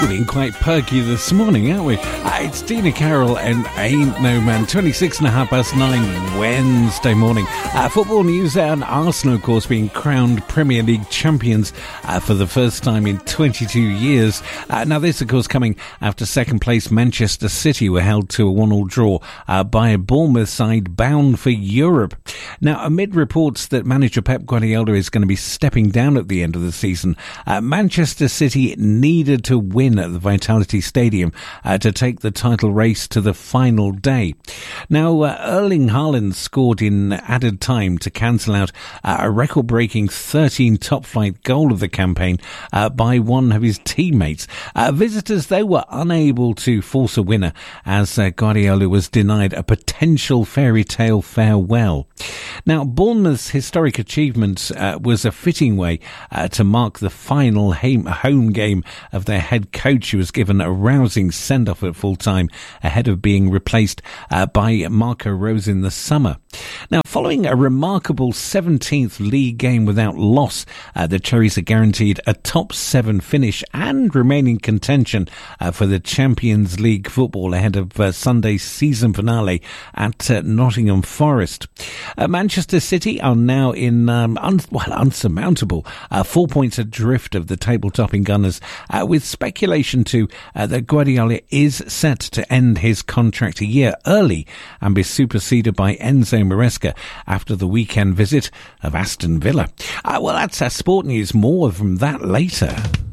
We've been quite perky this morning, aren't we? It's Tina Carroll and Ain't No Man. 9:26 Wednesday morning. Football news and Arsenal, of course, being crowned Premier League champions for the first time in 22 years. Now, this, of course, coming after second place Manchester City were held to a 1-1 draw by a Bournemouth side bound for Europe. Now, amid reports that manager Pep Guardiola is going to be stepping down at the end of the season, Manchester City needed to win at the Vitality Stadium to take the title race to the final day. Now, Erling Haaland scored in added time to cancel out a record-breaking 13 top-flight goal of the campaign by one of his teammates. Visitors, though, were unable to force a winner as Guardiola was denied a potential fairy tale farewell. Now, Bournemouth's historic achievement was a fitting way to mark the final home game of their head coach, who was given a rousing send-off at full-time ahead of being replaced by Marco Rose in the summer. Now, following a remarkable 17th league game without loss, the Cherries are guaranteed a top 7 finish and remain in contention for the Champions League football ahead of Sunday's season finale at Nottingham Forest. Manchester City are now in unsurmountable 4 points adrift of the table-topping Gunners, with speculation too that Guardiola is set to end his contract a year early and be superseded by Enzo Maresca after the weekend visit of Aston Villa. Well, that's our sport news. More from that later.